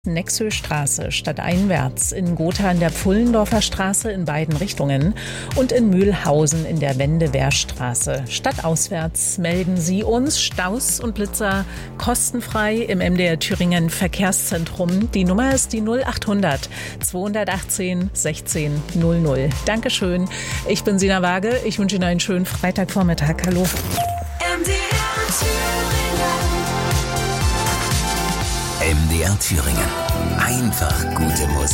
Nexöstraße stadteinwärts, in Gotha an der Pfullendorfer Straße in beiden Richtungen und in Mühlhausen in der Wendewehrstraße. Stadtauswärts melden Sie uns Staus und Blitzer kostenfrei im MDR Thüringen Verkehrszentrum. Die Nummer ist die 0800 218 16 00. Dankeschön. Ich bin Sina Waage. Ich wünsche Ihnen einen schönen Freitagvormittag. Hallo. MDR Thüringen. Einfach gute Musik.